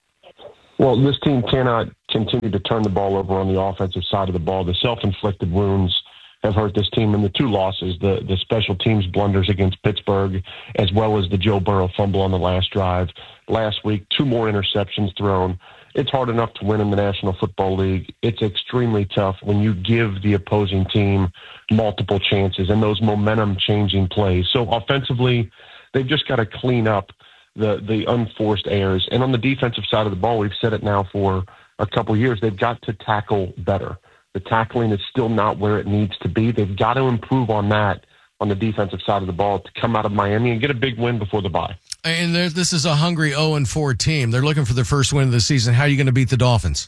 Well, this team cannot continue to turn the ball over on the offensive side of the ball. The self-inflicted wounds have hurt this team in the two losses, the, the special teams blunders against Pittsburgh, as well as the Joe Burrow fumble on the last drive. Last week, two more interceptions thrown. It's hard enough to win in the National Football League. It's extremely tough when you give the opposing team multiple chances and those momentum-changing plays. So offensively, they've just got to clean up the, the unforced errors. And on the defensive side of the ball, we've said it now for a couple years, they've got to tackle better. The tackling is still not where it needs to be. They've got to improve on that on the defensive side of the ball to come out of Miami and get a big win before the bye. And there, this is a hungry oh and four team. They're looking for their first win of the season. How are you going to beat the Dolphins?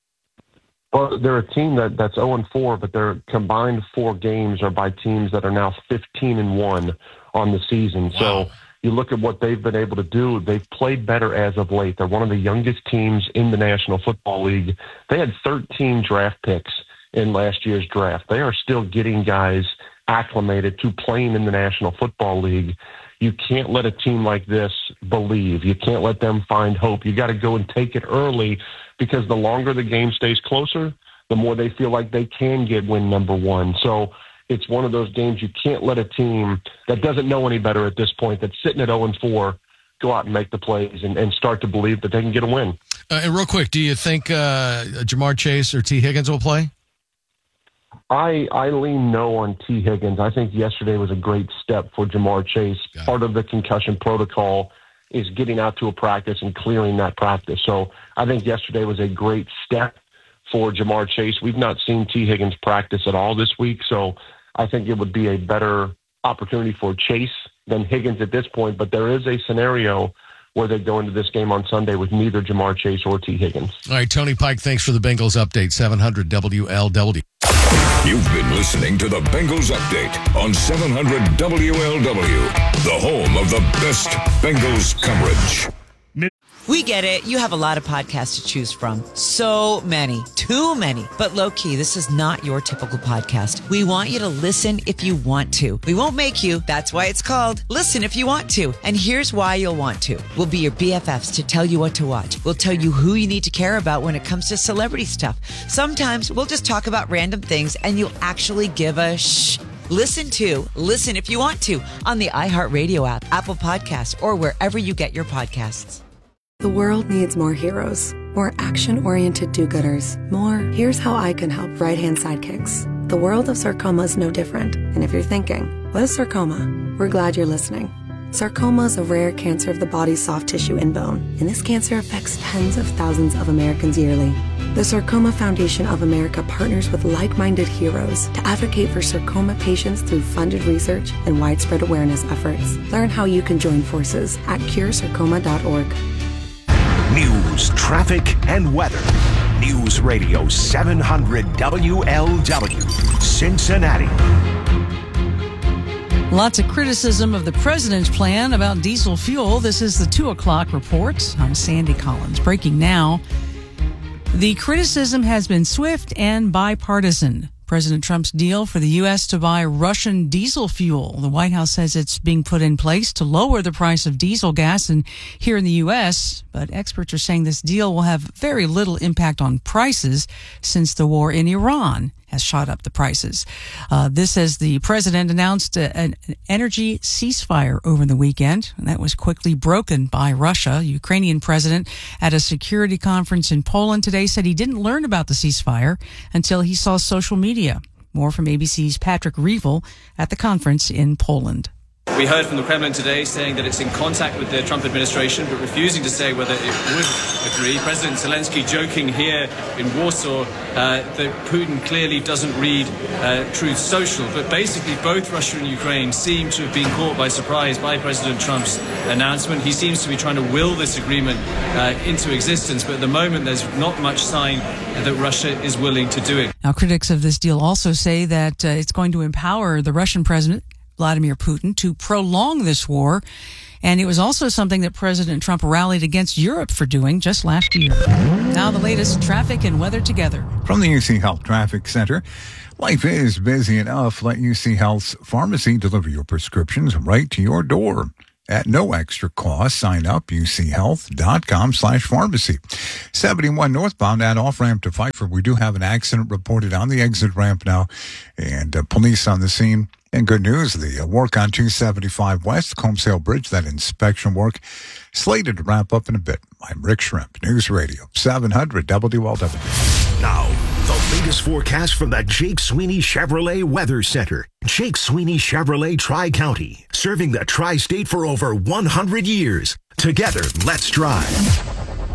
Well, they're a team that, that's oh and four, but their combined four games are by teams that are now fifteen and one on the season. Wow. So you look at what they've been able to do. They've played better as of late. They're one of the youngest teams in the National Football League. They had thirteen draft picks in last year's draft. They are still getting guys acclimated to playing in the National Football League. You can't let a team like this believe. You can't let them find hope. You got to go and take it early, because the longer the game stays closer, the more they feel like they can get win number one. So it's one of those games you can't let a team that doesn't know any better at this point, that's sitting at oh and four, go out and make the plays and, and start to believe that they can get a win. Uh, and real quick, do you think uh, Jamar Chase or T. Higgins will play? I, I lean no on T. Higgins. I think yesterday was a great step for Jamar Chase. Part of the concussion protocol is getting out to a practice and clearing that practice. So I think yesterday was a great step for Jamar Chase. We've not seen T. Higgins practice at all this week, so I think it would be a better opportunity for Chase than Higgins at this point. But there is a scenario where they go into this game on Sunday with neither Jamar Chase or T. Higgins. All right, Tony Pike, thanks for the Bengals update, seven hundred W L W. You've been listening to the Bengals Update on seven hundred W L W, the home of the best Bengals coverage. We get it. You have a lot of podcasts to choose from. So many. Too many. But low-key, this is not your typical podcast. We want you to listen if you want to. We won't make you. That's why it's called Listen If You Want To. And here's why you'll want to. We'll be your B F Fs to tell you what to watch. We'll tell you who you need to care about when it comes to celebrity stuff. Sometimes we'll just talk about random things and you'll actually give a shh. Listen to Listen If You Want To on the iHeartRadio app, Apple Podcasts, or wherever you get your podcasts. The world needs more heroes, more action-oriented do-gooders, more here's how I can help right-hand sidekicks. The world of sarcoma is no different. And if you're thinking, what is sarcoma? We're glad you're listening. Sarcoma is a rare cancer of the body's soft tissue and bone, and this cancer affects tens of thousands of Americans yearly. The Sarcoma Foundation of America partners with like-minded heroes to advocate for sarcoma patients through funded research and widespread awareness efforts. Learn how you can join forces at cure sarcoma dot org. News, traffic, and weather. News Radio seven hundred W L W, Cincinnati. Lots of criticism of the president's plan about diesel fuel. This is the two o'clock report. I'm Sandy Collins. Breaking now. The criticism has been swift and bipartisan. President Trump's deal for the U S to buy Russian diesel fuel. The White House says it's being put in place to lower the price of diesel gas and here in the U S, but experts are saying this deal will have very little impact on prices since the war in Iran has shot up the prices. Uh, this as the president announced a, an energy ceasefire over the weekend, and that was quickly broken by Russia. Ukrainian president at a security conference in Poland today said he didn't learn about the ceasefire until he saw social media. More from A B C's Patrick Reevell at the conference in Poland. We heard from the Kremlin today saying that it's in contact with the Trump administration, but refusing to say whether it would agree. President Zelensky joking here in Warsaw uh, that Putin clearly doesn't read uh, Truth Social. But basically, both Russia and Ukraine seem to have been caught by surprise by President Trump's announcement. He seems to be trying to will this agreement uh, into existence, but at the moment, there's not much sign that Russia is willing to do it. Now, critics of this deal also say that uh, it's going to empower the Russian president, Vladimir Putin, to prolong this war. And it was also something that President Trump rallied against Europe for doing just last year. Now the latest traffic and weather together. From the U C Health Traffic Center, life is busy enough. Let U C Health's pharmacy deliver your prescriptions right to your door. At no extra cost, sign up, uchealth.com slash pharmacy. seventy-one northbound at off-ramp to Pfeiffer. We do have an accident reported on the exit ramp now, and uh, police on the scene. And good news, the uh, work on two seventy-five West, Combs Hill Bridge, that inspection work, slated to wrap up in a bit. I'm Rick Shrimp, News Radio, seven hundred W L W. Now, the latest forecast from the Jake Sweeney Chevrolet Weather Center. Jake Sweeney Chevrolet Tri-County, serving the Tri-State for over one hundred years. Together, let's drive.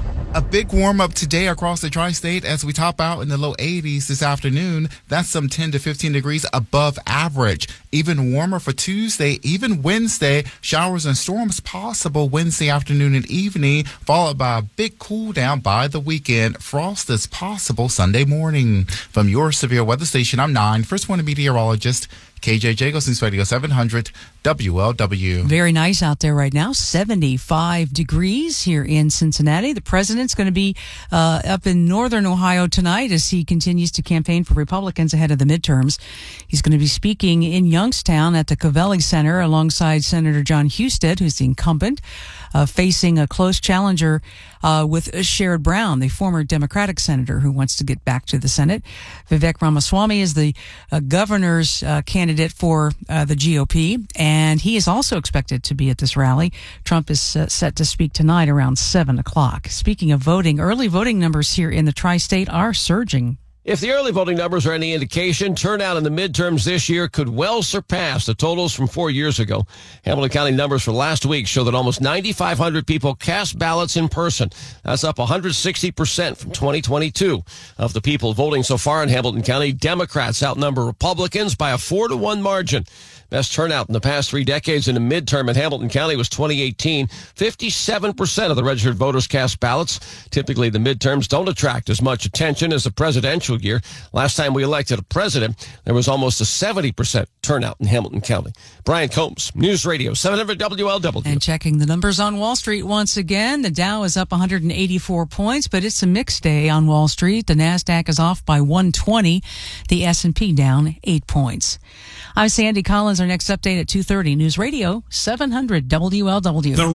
A big warm-up today across the tri-state as we top out in the low eighties this afternoon. That's some ten to fifteen degrees above average. Even warmer for Tuesday, even Wednesday. Showers and storms possible Wednesday afternoon and evening, followed by a big cool down by the weekend. Frost is possible Sunday morning. From your severe weather station, I'm Nine, first one meteorologist, K J Jacobs, News Radio seven hundred W L W. Very nice out there right now. seventy-five degrees here in Cincinnati. The president's going to be uh, up in northern Ohio tonight as he continues to campaign for Republicans ahead of the midterms. He's going to be speaking in Youngstown at the Covelli Center alongside Senator John Husted, who's the incumbent, uh, facing a close challenger uh, with Sherrod Brown, the former Democratic senator who wants to get back to the Senate. Vivek Ramaswamy is the uh, governor's uh, candidate for uh, the G O P, and he is also expected to be at this rally. Trump is uh, set to speak tonight around seven o'clock. Speaking of voting, early voting numbers here in the tri-state are surging. If the early voting numbers are any indication, turnout in the midterms this year could well surpass the totals from four years ago. Hamilton County numbers for last week show that almost nine thousand five hundred people cast ballots in person. That's up one hundred sixty percent from twenty twenty-two. Of the people voting so far in Hamilton County, Democrats outnumber Republicans by a four to one margin. Best turnout in the past three decades in a midterm in Hamilton County was twenty eighteen. fifty-seven percent of the registered voters cast ballots. Typically, the midterms don't attract as much attention as the presidential year. Last time we elected a president, there was almost a seventy percent turnout in Hamilton County. Brian Combs, News Radio, seven hundred W L W. And checking the numbers on Wall Street once again, the Dow is up one hundred eighty-four points, but it's a mixed day on Wall Street. The NASDAQ is off by one twenty. The S and P down eight points. I'm Sandy Collins. Our next update at two thirty. News Radio, seven hundred W L W. The-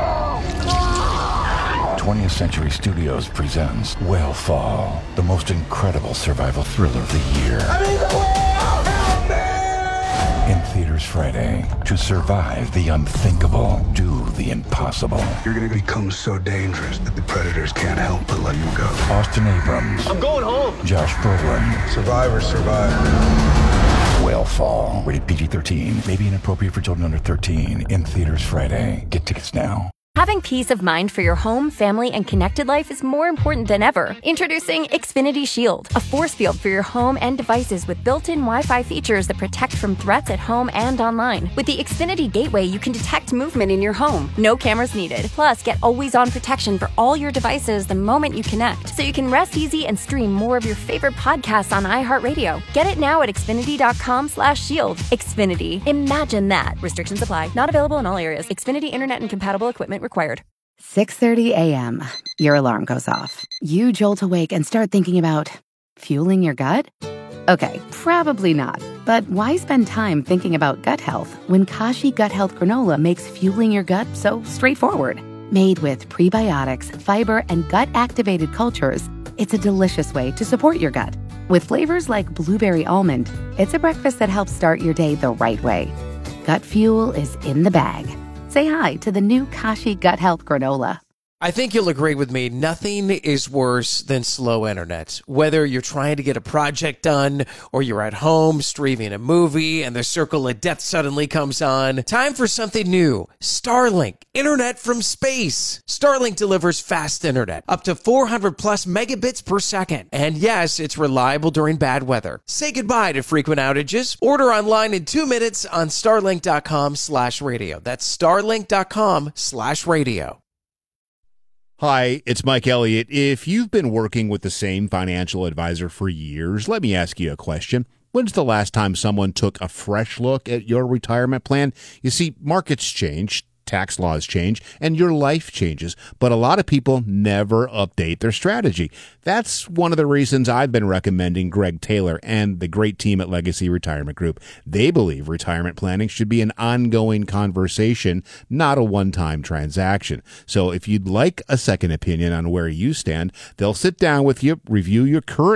twentieth Century Studios presents Whale Fall, the most incredible survival thriller of the year. I'm in the whale! Help me! In theaters Friday. To survive the unthinkable, do the impossible. You're going to become so dangerous that the predators can't help but let you go. Austin Abrams. I'm going home. Josh Brolin. Survivor, survivor. Whale Fall. Rated P G thirteen. May be inappropriate for children under thirteen. In theaters Friday. Get tickets now. Having peace of mind for your home, family, and connected life is more important than ever. Introducing Xfinity Shield, a force field for your home and devices with built-in Wi-Fi features that protect from threats at home and online. With the Xfinity Gateway, you can detect movement in your home. No cameras needed. Plus, get always-on protection for all your devices the moment you connect, so you can rest easy and stream more of your favorite podcasts on iHeartRadio. Get it now at Xfinity.com slash shield. Xfinity. Imagine that. Restrictions apply. Not available in all areas. Xfinity Internet and compatible equipment required. six thirty a.m. Your alarm goes off. You jolt awake and start thinking about fueling your gut? Okay, probably not. But why spend time thinking about gut health when Kashi Gut Health Granola makes fueling your gut so straightforward? Made with prebiotics, fiber, and gut-activated cultures, it's a delicious way to support your gut. With flavors like blueberry almond, it's a breakfast that helps start your day the right way. Gut fuel is in the bag. Say hi to the new Kashi Gut Health Granola. I think you'll agree with me. Nothing is worse than slow internet. Whether you're trying to get a project done or you're at home streaming a movie and the circle of death suddenly comes on. Time for something new. Starlink. Internet from space. Starlink delivers fast internet. Up to four hundred plus megabits per second. And yes, it's reliable during bad weather. Say goodbye to frequent outages. Order online in two minutes on starlink.com slash radio. That's starlink.com slash radio. Hi, it's Mike Elliott. If you've been working with the same financial advisor for years, let me ask you a question. When's the last time someone took a fresh look at your retirement plan? You see, markets change, tax laws change, and your life changes, but a lot of people never update their strategy. That's one of the reasons I've been recommending Greg Taylor and the great team at Legacy Retirement Group. They believe retirement planning should be an ongoing conversation, not a one-time transaction. So if you'd like a second opinion on where you stand, they'll sit down with you, review your current